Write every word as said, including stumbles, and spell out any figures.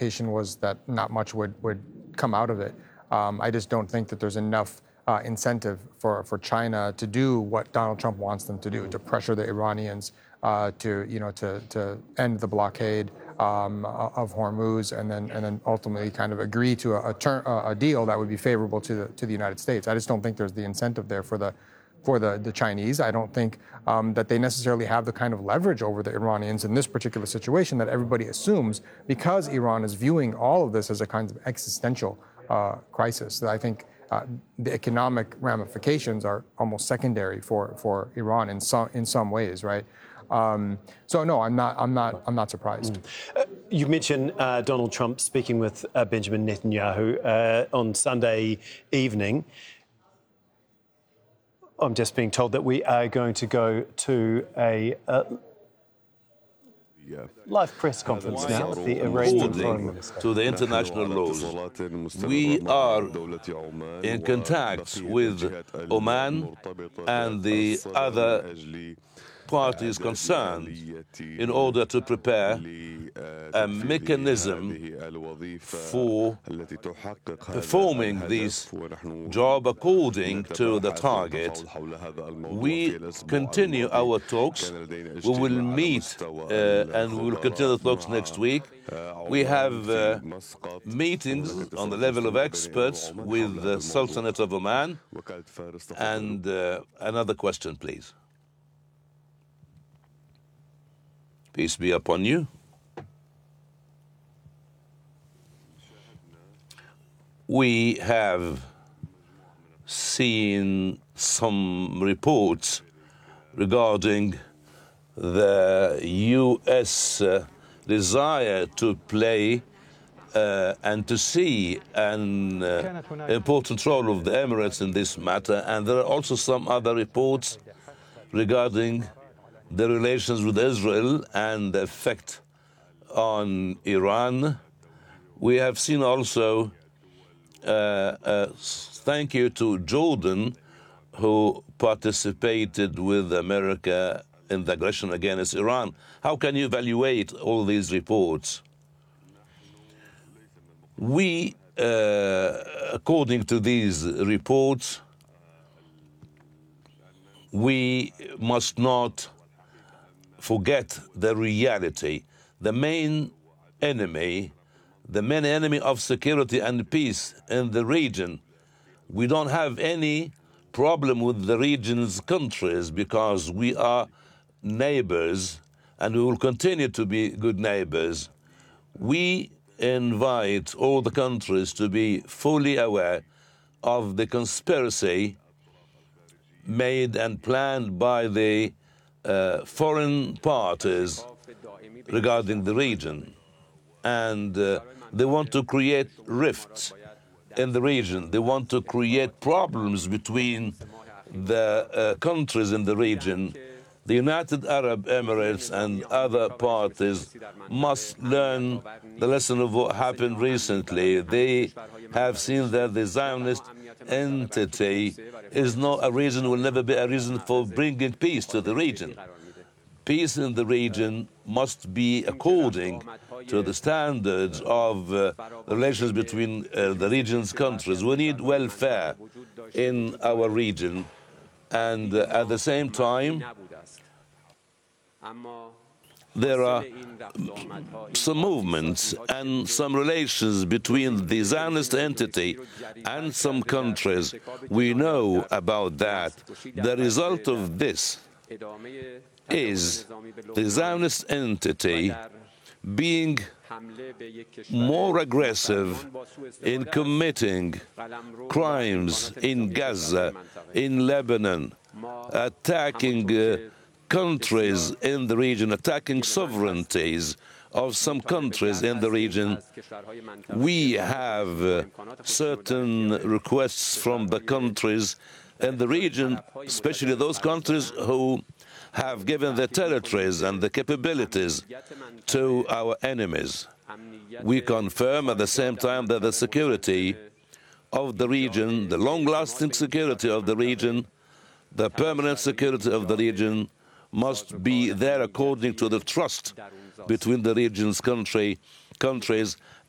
implication was that not much would, would come out of it. Um, I just don't think that there's enough uh, incentive for, for China to do what Donald Trump wants them to do, to pressure the Iranians uh, to, you know, to, to end the blockade um, of Hormuz, and then and then ultimately kind of agree to a, a, ter- a deal that would be favorable to the to the United States. I just don't think there's the incentive there for the for the, the Chinese. I don't think um, that they necessarily have the kind of leverage over the Iranians in this particular situation that everybody assumes, because Iran is viewing all of this as a kind of existential uh, crisis. That I think uh, the economic ramifications are almost secondary for, for Iran in some in some ways, right? Um, so no, I'm not. I'm not. I'm not surprised. Mm. Uh, you mentioned uh, Donald Trump speaking with uh, Benjamin Netanyahu uh, on Sunday evening. I'm just being told that we are going to go to a uh, live press conference now with the Iranian Foreign Minister. To the international laws. We are in contact with Oman and the other parties concerned in order to prepare a mechanism for performing this job according to the target. We continue our talks. We will meet uh, and we will continue the talks next week. We have uh, meetings on the level of experts with the Sultanate of Oman. And uh, another question, please. Peace be upon you. We have seen some reports regarding the U S uh, desire to play uh, and to see an uh, important role of the Emirates in this matter. And there are also some other reports regarding the relations with Israel and the effect on Iran. We have seen also, uh, uh, thank you to Jordan, who participated with America in the aggression against Iran. How can you evaluate all these reports? We, uh, according to these reports, we must not forget the reality. The main enemy, the main enemy of security and peace in the region. We don't have any problem with the region's countries because we are neighbors and we will continue to be good neighbors. We invite all the countries to be fully aware of the conspiracy made and planned by the Uh, foreign parties regarding the region, and uh, they want to create rifts in the region. They want to create problems between the uh, countries in the region. The United Arab Emirates and other parties must learn the lesson of what happened recently. They have seen that the Zionist entity is not a reason, will never be a reason for bringing peace to the region. Peace in the region must be according to the standards of uh, relations between uh, the region's countries. We need welfare in our region, and uh, at the same time, there are some movements and some relations between the Zionist entity and some countries. We know about that. The result of this is the Zionist entity being more aggressive in committing crimes in Gaza, in Lebanon, attacking uh, countries in the region, attacking sovereignties of some countries in the region. We have uh, certain requests from the countries in the region, especially those countries who have given their territories and the capabilities to our enemies. We confirm at the same time that the security of the region, the long-lasting security of the region, the permanent security of the region must be there according to the trust between the region's country, countries